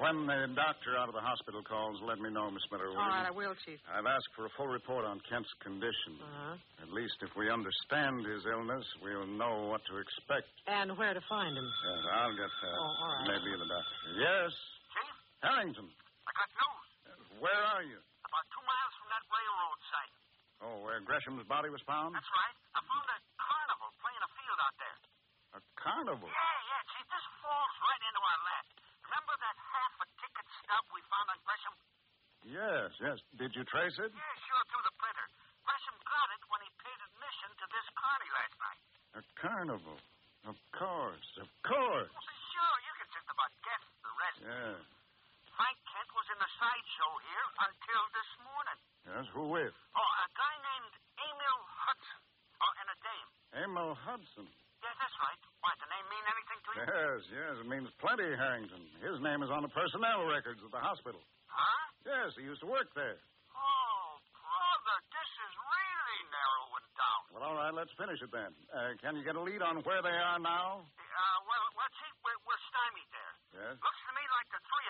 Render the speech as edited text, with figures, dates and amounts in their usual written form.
When the doctor out of the hospital calls, let me know, Miss Miller. All right, I will, Chief. I've asked for a full report on Kent's condition. Uh-huh. At least if we understand his illness, we'll know what to expect. And where to find him. Yes, I'll get that. Oh, all right. Maybe the doctor. Yes? Chief? Harrington. I got news. Where are you? About 2 miles from that railroad site. Oh, where Gresham's body was found? That's right. I found a carnival playing a field out there. A carnival? Yeah, Chief. This falls right into our lap. Remember that half a ticket stub we found on Gresham? Yes. Did you trace it? Yeah, sure, through the printer. Gresham got it when he paid admission to this party last night. A carnival. Of course. Well, sure, you can just about guess the rest. Yeah. Frank Kent was in the sideshow here until this morning. Yes, who with? Oh, a guy named Emil Hudson. Oh, and a dame. Emil Hudson. Yeah, that's right. Why, does the name mean anything to you? Yes, it means plenty, Harrington. His name is on the personnel records of the hospital. Huh? Yes, he used to work there. Oh, brother, this is really narrowing down. Well, all right, let's finish it then. Can you get a lead on where they are now? Well, Chief, we're stymied there. Yes? Looks to me like the three